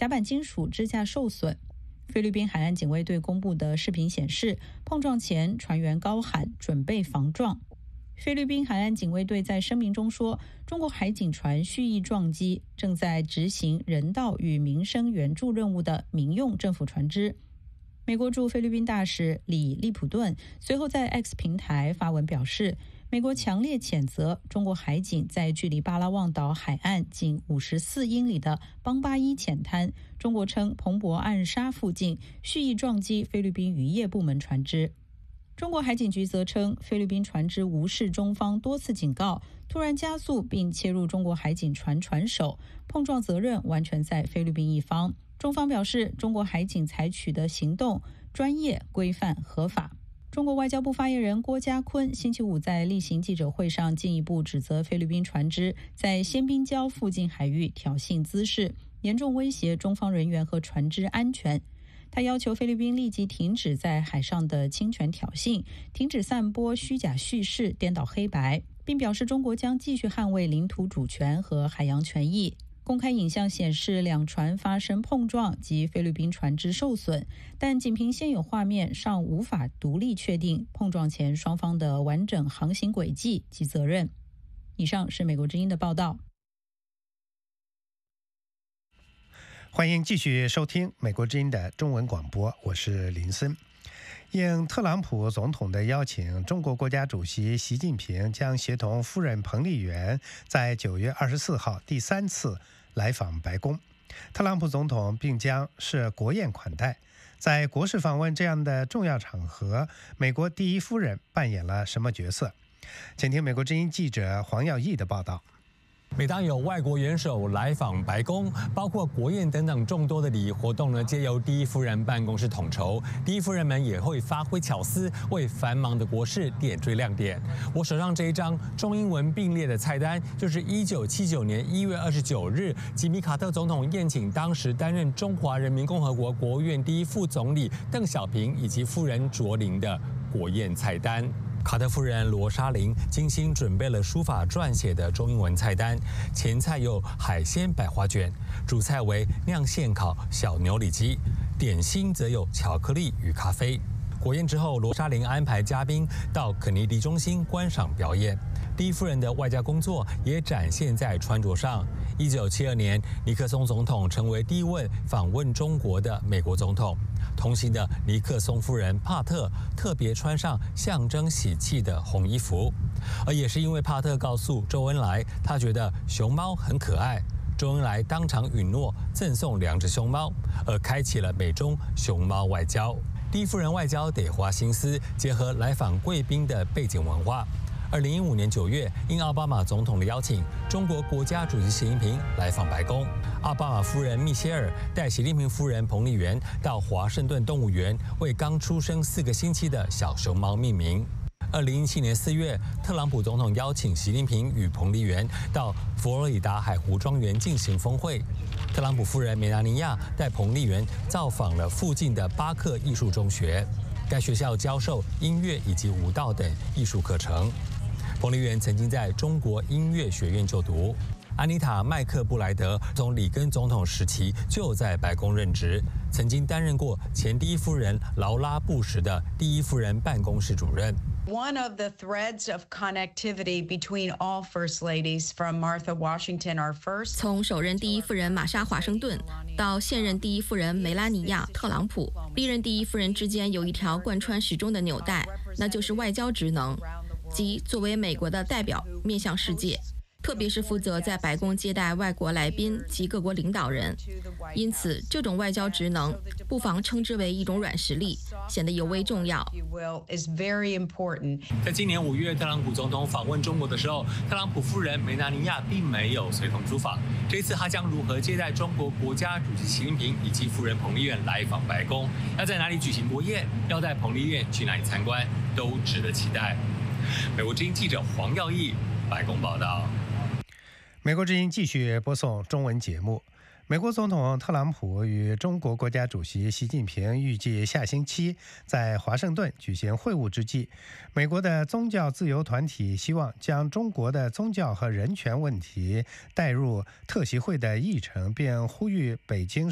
甲板金属支架受损。菲律宾海岸警卫队公布的视频显示，碰撞前船员高喊准备防撞。菲律宾海岸警卫队在声明中说，中国海警船蓄意撞击正在执行人道与民生援助任务的民用政府船只。美国驻菲律宾大使李利普顿随后在 X 平台发文表示，美国强烈谴责中国海警在距离巴拉望岛海岸仅54英里的邦巴伊浅滩，中国称彭博暗沙附近蓄意撞击菲律宾渔业部门船只。中国海警局则称，菲律宾船只无视中方多次警告，突然加速并切入中国海警船船首，碰撞责任完全在菲律宾一方。中方表示，中国海警采取的行动专业、规范、合法。中国外交部发言人郭家坤星期五在例行记者会上进一步指责菲律宾船只在仙宾礁附近海域挑衅滋事，严重威胁中方人员和船只安全。他要求菲律宾立即停止在海上的侵权挑衅，停止散播虚假叙事、颠倒黑白，并表示中国将继续捍卫领土主权和海洋权益。公开影像显示两船发生碰撞及菲律宾船只受损，但仅凭现有画面尚无法独立确定碰撞前双方的完整航行轨迹及责任。以上是美国之音的报道。 欢迎继续收听美国之音的中文广播，我是林森。应特朗普总统的邀请，中国国家主席习近平将协同夫人彭丽媛在9月24号第3次来访白宫。特朗普总统并将设国宴款待。在国事访问这样的重要场合，美国第一夫人扮演了什么角色？请听美国之音记者黄耀义的报道。 每当有外国元首来访白宫，包括国宴等等众多的礼仪活动呢，皆由第一夫人办公室统筹。第一夫人们也会发挥巧思，为繁忙的国事点缀亮点。我手上这一张中英文并列的菜单，就是1979年1月29日吉米·卡特总统宴请当时担任中华人民共和国国务院第一副总理邓小平以及夫人卓琳的国宴菜单。卡特夫人罗莎琳精心准备了书法撰写的中英文菜单，前菜有海鲜百花卷，主菜为酿现烤小牛里脊，点心则有巧克力与咖啡。国宴之后，罗莎琳安排嘉宾到肯尼迪中心观赏表演。第一夫人的外交工作也展现在穿着上。1972年，尼克松总统成为第一位访问中国的美国总统。同行的尼克松夫人帕特特别穿上象征喜气的红衣服，而也是因为帕特告诉周恩来，他觉得熊猫很可爱，周恩来当场允诺赠送2只熊猫，而开启了美中熊猫外交。第一夫人外交得花心思，结合来访贵宾的背景文化。2015年9月，应奥巴马总统的邀请，中国国家主席习近平来访白宫。奥巴马夫人密歇尔带习近平夫人彭丽媛到华盛顿动物园，为刚出生4个星期的小熊猫命名。2017年4月，特朗普总统邀请习近平与彭丽媛到佛罗里达海湖庄园进行峰会。特朗普夫人梅拉尼亚带彭丽媛造访了附近的巴克艺术中学，该学校教授音乐以及舞蹈等艺术课程。彭丽媛曾经在中国音乐学院就读。安妮塔·麦克布莱德从里根总统时期就在白宫任职，曾经担任过前第一夫人劳拉·布什的第一夫人办公室主任。 One of the threads of connectivity between all first ladies, from Martha Washington, our first, 从首任第一夫人玛莎·华盛顿到现任第一夫人梅拉尼亚·特朗普，历任第一夫人之间有一条贯穿始终的纽带，那就是外交职能，即作为美国的代表面向世界，特别是负责在白宫接待外国来宾及各国领导人。因此，这种外交职能不妨称之为一种软实力，显得尤为重要。 在今年5月，特朗普总统访问中国的时候，特朗普夫人梅拉尼亚并没有随同出访。这一次，他将如何接待中国国家主席习近平以及夫人彭丽媛来访白宫？要在哪里举行国宴？要带彭丽媛去哪里参观？都值得期待。美国之音记者黄耀义，白宫报道。 美国之音继续播送中文节目。美国总统特朗普与中国国家主席习近平预计下星期在华盛顿举行会晤之际，美国的宗教自由团体希望将中国的宗教和人权问题带入特席会的议程，并呼吁北京